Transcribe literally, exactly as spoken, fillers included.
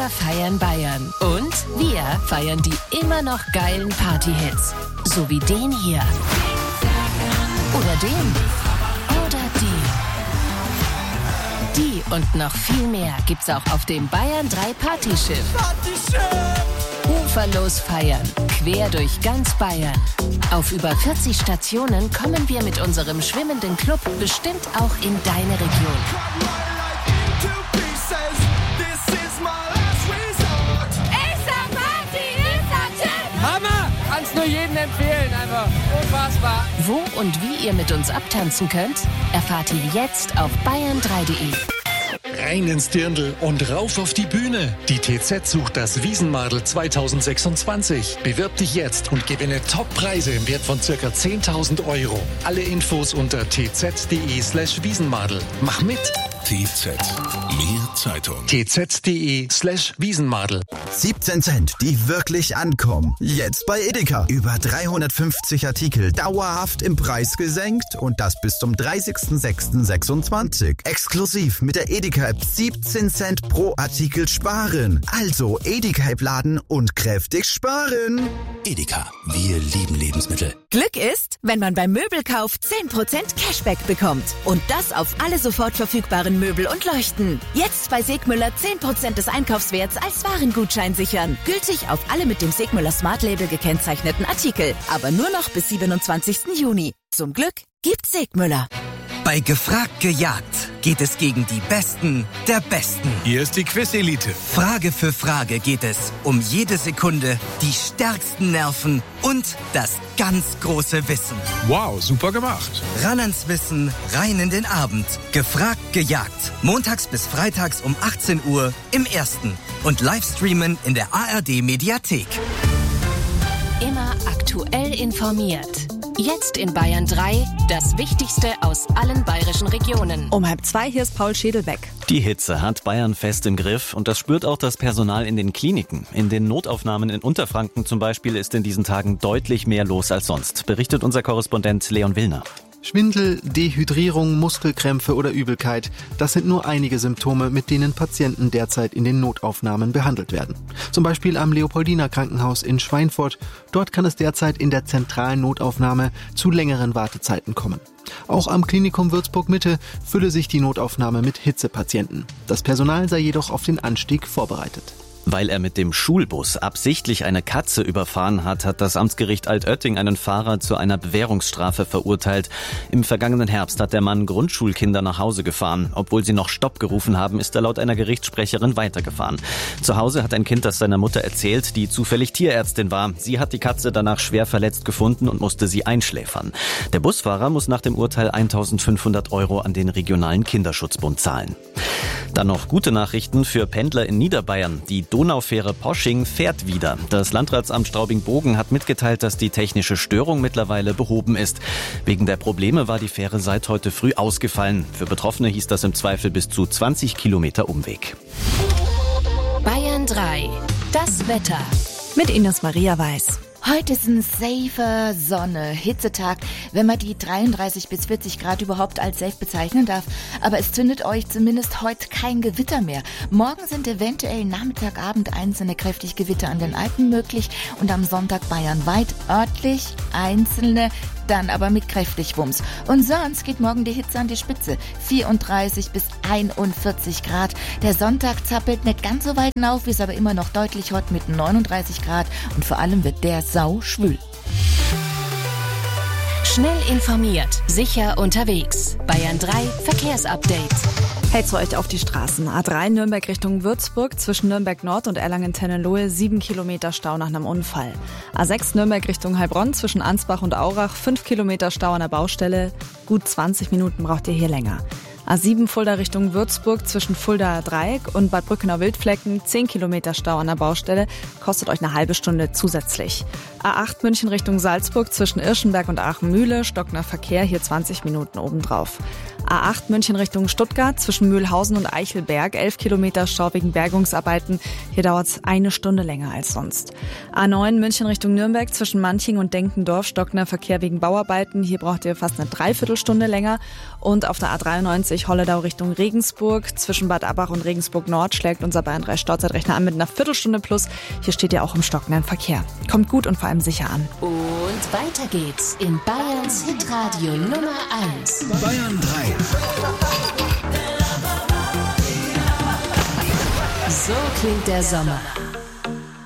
Wir feiern Bayern. Und wir feiern die immer noch geilen Party-Hits. So wie den hier. Oder den. Oder den. Die und noch viel mehr gibt's auch auf dem Bayern drei Partyschiff. Uferlos feiern, quer durch ganz Bayern. Auf über vierzig Stationen kommen wir mit unserem schwimmenden Club bestimmt auch in deine Region. Hammer! Kannst nur jedem empfehlen, einfach unfassbar. Wo und wie ihr mit uns abtanzen könnt, erfahrt ihr jetzt auf bayern drei punkt de. Rein ins Dirndl und rauf auf die Bühne. Die T Z sucht das Wiesenmadel zwanzig sechsundzwanzig. Bewirb dich jetzt und gewinne Top-Preise im Wert von ca. zehntausend Euro. Alle Infos unter tz.de slash Wiesenmadel. Mach mit! T Z. Mehr Zeitung. tz.de slash Wiesenmadel. siebzehn Cent, die wirklich ankommen. Jetzt bei Edeka. Über dreihundertfünfzig Artikel dauerhaft im Preis gesenkt und das bis zum dreißigsten sechsten sechsundzwanzig. Exklusiv mit der Edeka-App siebzehn Cent pro Artikel sparen. Also Edeka-App laden und kräftig sparen. Edeka. Wir lieben Lebensmittel. Glück ist, wenn man beim Möbelkauf zehn Prozent Cashback bekommt. Und das auf alle sofort verfügbaren Möbel und Leuchten. Jetzt bei Segmüller zehn Prozent des Einkaufswerts als Warengutschein sichern. Gültig auf alle mit dem Segmüller Smart Label gekennzeichneten Artikel. Aber nur noch bis siebenundzwanzigsten Juni. Zum Glück gibt's Segmüller. Bei Gefragt gejagt geht es gegen die Besten der Besten. Hier ist die Quiz-Elite. Frage für Frage geht es um jede Sekunde, die stärksten Nerven und das ganz große Wissen. Wow, super gemacht. Ran ans Wissen, rein in den Abend. Gefragt gejagt. Montags bis freitags um achtzehn Uhr im Ersten. Und Livestreamen in der A R D-Mediathek. Immer aktuell informiert. Jetzt in Bayern drei, das Wichtigste aus allen bayerischen Regionen. Um halb zwei, hier ist Paul Schädelbeck. Die Hitze hat Bayern fest im Griff und das spürt auch das Personal in den Kliniken. In den Notaufnahmen in Unterfranken zum Beispiel ist in diesen Tagen deutlich mehr los als sonst, berichtet unser Korrespondent Leon Willner. Schwindel, Dehydrierung, Muskelkrämpfe oder Übelkeit, das sind nur einige Symptome, mit denen Patienten derzeit in den Notaufnahmen behandelt werden. Zum Beispiel am Leopoldiner Krankenhaus in Schweinfurt. Dort kann es derzeit in der zentralen Notaufnahme zu längeren Wartezeiten kommen. Auch am Klinikum Würzburg-Mitte fülle sich die Notaufnahme mit Hitzepatienten. Das Personal sei jedoch auf den Anstieg vorbereitet. Weil er mit dem Schulbus absichtlich eine Katze überfahren hat, hat das Amtsgericht Altötting einen Fahrer zu einer Bewährungsstrafe verurteilt. Im vergangenen Herbst hat der Mann Grundschulkinder nach Hause gefahren. Obwohl sie noch Stopp gerufen haben, ist er laut einer Gerichtssprecherin weitergefahren. Zu Hause hat ein Kind das seiner Mutter erzählt, die zufällig Tierärztin war. Sie hat die Katze danach schwer verletzt gefunden und musste sie einschläfern. Der Busfahrer muss nach dem Urteil eintausendfünfhundert Euro an den regionalen Kinderschutzbund zahlen. Dann noch gute Nachrichten für Pendler in Niederbayern. Die Donaufähre Posching fährt wieder. Das Landratsamt Straubing-Bogen hat mitgeteilt, dass die technische Störung mittlerweile behoben ist. Wegen der Probleme war die Fähre seit heute früh ausgefallen. Für Betroffene hieß das im Zweifel bis zu zwanzig Kilometer Umweg. Bayern drei, das Wetter. Mit Ines Maria Weiß. Heute ist ein safer Sonne, Hitzetag, wenn man die dreiunddreißig bis vierzig Grad überhaupt als safe bezeichnen darf. Aber es zündet euch zumindest heute kein Gewitter mehr. Morgen sind eventuell Nachmittag, Abend einzelne kräftig Gewitter an den Alpen möglich und am Sonntag bayernweit örtlich einzelne, dann aber mit kräftig Wumms. Und sonst geht morgen die Hitze an die Spitze. vierunddreißig bis einundvierzig Grad. Der Sonntag zappelt nicht ganz so weit auf, ist aber immer noch deutlich hot mit neununddreißig Grad. Und vor allem wird der sau schwül. Schnell informiert, sicher unterwegs. Bayern drei Verkehrsupdate. Hält's euch auf die Straßen. A drei Nürnberg Richtung Würzburg, zwischen Nürnberg Nord und Erlangen-Tennenlohe, sieben Kilometer Stau nach einem Unfall. A sechs Nürnberg Richtung Heilbronn, zwischen Ansbach und Aurach, fünf Kilometer Stau an der Baustelle. Gut zwanzig Minuten braucht ihr hier länger. A sieben Fulda Richtung Würzburg, zwischen Fuldaer Dreieck und Bad Brückener Wildflecken, zehn Kilometer Stau an der Baustelle, kostet euch eine halbe Stunde zusätzlich. A acht München Richtung Salzburg, zwischen Irschenberg und Aachen-Mühle, stockender Verkehr, hier zwanzig Minuten obendrauf. A acht München Richtung Stuttgart, zwischen Mühlhausen und Eichelberg, elf Kilometer Stau wegen Bergungsarbeiten, hier dauert's eine Stunde länger als sonst. A neun München Richtung Nürnberg, zwischen Manching und Denkendorf, stockender Verkehr wegen Bauarbeiten, hier braucht ihr fast eine Dreiviertelstunde länger. Und auf der A dreiundneunzig nördlich Holledau Richtung Regensburg. Zwischen Bad Abbach und Regensburg Nord schlägt unser Bayern drei Stauzeitrechner an mit einer Viertelstunde plus. Hier steht ja auch im stockenden Verkehr. Kommt gut und vor allem sicher an. Und weiter geht's in Bayerns Hitradio Nummer eins. Bayern drei. So klingt der Sommer.